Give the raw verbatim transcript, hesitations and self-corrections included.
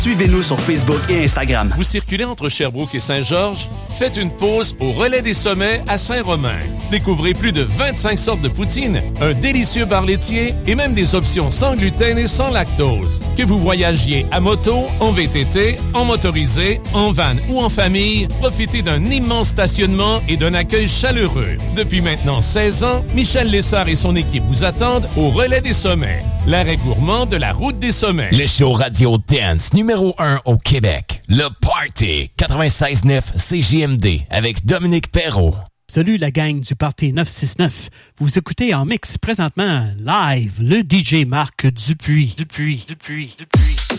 Suivez-nous sur Facebook et Instagram. Vous circulez entre Sherbrooke et Saint-Georges? Faites une pause au Relais des Sommets à Saint-Romain. Découvrez plus de vingt-cinq sortes de poutines, un délicieux bar laitier et même des options sans gluten et sans lactose. Que vous voyagiez à moto, en V T T, en motorisé, en van ou en famille, profitez d'un immense stationnement et d'un accueil chaleureux. Depuis maintenant seize ans, Michel Lessard et son équipe vous attendent au Relais des Sommets, l'arrêt gourmand de la route des Sommets. Le show Radio Dance numéro un au Québec. Le Party quatre-vingt-seize neuf C J M D avec Dominique Perrault. Salut la gang du Party neuf cent soixante-neuf. Vous écoutez en mix présentement live le D J Marc Dupuis. Dupuis, Dupuis, Dupuis.